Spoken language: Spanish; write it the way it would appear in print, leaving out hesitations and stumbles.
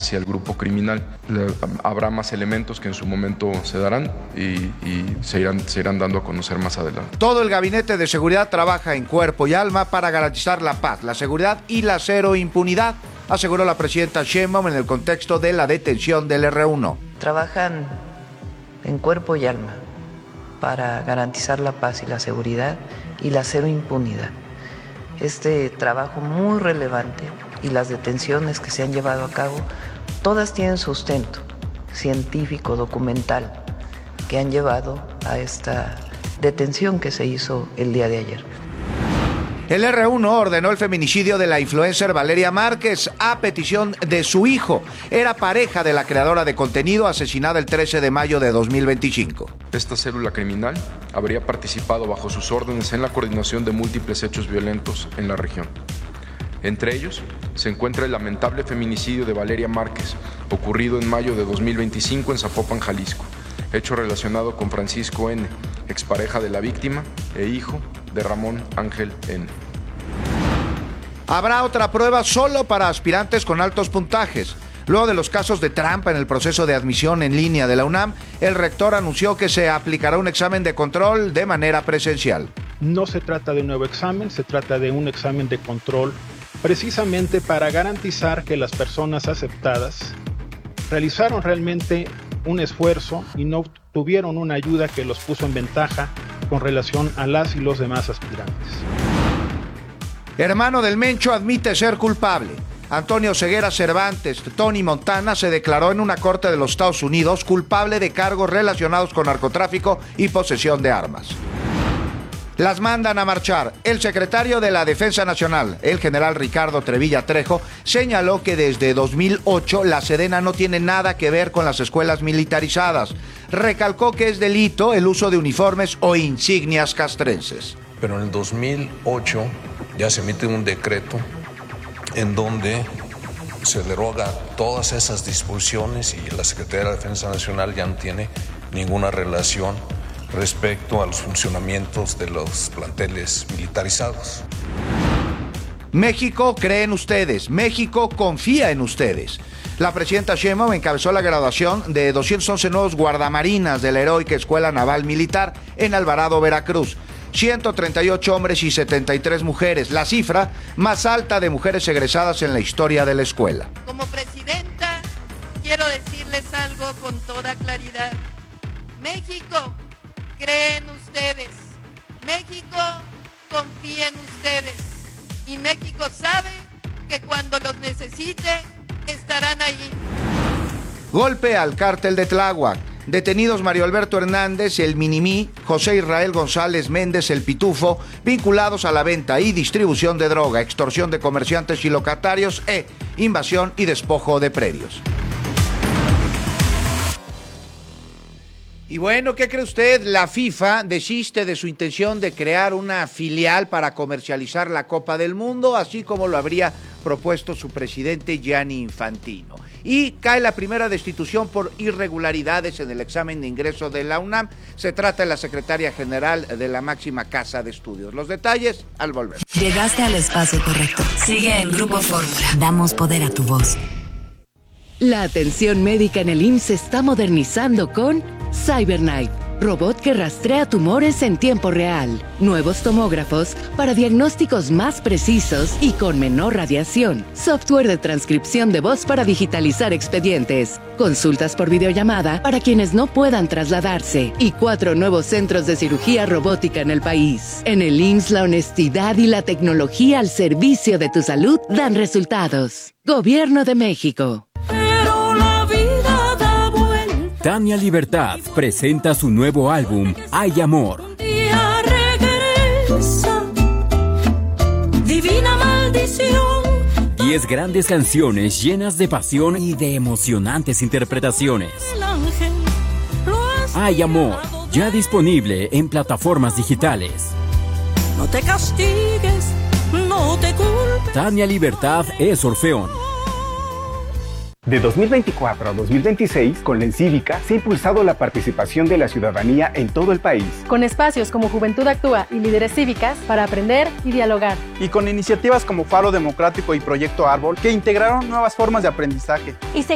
hacia el grupo criminal. Habrá más elementos que en su momento se darán y se irán dando a conocer más adelante. Todo el Gabinete de Seguridad trabaja en cuerpo y alma para garantizar la paz, la seguridad y la cero impunidad, aseguró la presidenta Sheinbaum en el contexto de la detención del R1. Trabajan en cuerpo y alma para garantizar la paz y la seguridad y la cero impunidad. Este trabajo muy relevante y las detenciones que se han llevado a cabo, todas tienen sustento científico, documental, que han llevado a esta detención que se hizo el día de ayer. El R1 ordenó el feminicidio de la influencer Valeria Márquez a petición de su hijo. Era pareja de la creadora de contenido asesinada el 13 de mayo de 2025. Esta célula criminal habría participado bajo sus órdenes en la coordinación de múltiples hechos violentos en la región. Entre ellos se encuentra el lamentable feminicidio de Valeria Márquez, ocurrido en mayo de 2025 en Zapopan, Jalisco, hecho relacionado con Francisco N., expareja de la víctima e hijo de Ramón Ángel N. Habrá otra prueba solo para aspirantes con altos puntajes. Luego de los casos de trampa en el proceso de admisión en línea de la UNAM, el rector anunció que se aplicará un examen de control de manera presencial. No se trata de un nuevo examen, se trata de un examen de control precisamente para garantizar que las personas aceptadas realizaron realmente un esfuerzo y no tuvieron una ayuda que los puso en ventaja con relación a las y los demás aspirantes. Hermano del Mencho admite ser culpable. Antonio Ceguera Cervantes, Tony Montana, se declaró en una corte de los Estados Unidos culpable de cargos relacionados con narcotráfico y posesión de armas. Las mandan a marchar. El secretario de la Defensa Nacional, el general Ricardo Trevilla Trejo, señaló que desde 2008 la Sedena no tiene nada que ver con las escuelas militarizadas. Recalcó que es delito el uso de uniformes o insignias castrenses. Pero en el 2008 ya se emite un decreto en donde se deroga todas esas disposiciones y la Secretaría de la Defensa Nacional ya no tiene ninguna relación respecto a los funcionamientos de los planteles militarizados. México cree en ustedes, México confía en ustedes. La presidenta Sheinbaum encabezó la graduación de 211 nuevos guardamarinas de la heroica Escuela Naval Militar en Alvarado, Veracruz. 138 hombres y 73 mujeres, la cifra más alta de mujeres egresadas en la historia de la escuela. Como presidenta, quiero decirles algo con toda claridad. México cree en ustedes, México confía en ustedes y México sabe que cuando los necesite estarán allí. Golpe al cártel de Tláhuac. Detenidos Mario Alberto Hernández, el Minimí, José Israel González Méndez, el Pitufo, vinculados a la venta y distribución de droga, extorsión de comerciantes y locatarios e invasión y despojo de predios. Y bueno, ¿qué cree usted? La FIFA desiste de su intención de crear una filial para comercializar la Copa del Mundo, así como lo habría propuesto su presidente Gianni Infantino. Y cae la primera destitución por irregularidades en el examen de ingreso de la UNAM. Se trata de la secretaria general de la máxima casa de estudios. Los detalles al volver. Llegaste al espacio correcto. Sigue en Grupo Fórmula. Damos poder a tu voz. La atención médica en el IMSS se está modernizando con CyberKnife, robot que rastrea tumores en tiempo real. Nuevos tomógrafos para diagnósticos más precisos y con menor radiación. Software de transcripción de voz para digitalizar expedientes. Consultas por videollamada para quienes no puedan trasladarse. Y 4 nuevos centros de cirugía robótica en el país. En el IMSS, la honestidad y la tecnología al servicio de tu salud dan resultados. Gobierno de México. Tania Libertad presenta su nuevo álbum, Hay Amor. Divina maldición. 10 grandes canciones llenas de pasión y de emocionantes interpretaciones. Hay Amor, ya disponible en plataformas digitales. No te castigues, no te culpes. Tania Libertad es Orfeón. De 2024 a 2026, con la Encívica se ha impulsado la participación de la ciudadanía en todo el país. Con espacios como Juventud Actúa y Líderes Cívicas para aprender y dialogar. Y con iniciativas como Faro Democrático y Proyecto Árbol que integraron nuevas formas de aprendizaje. Y se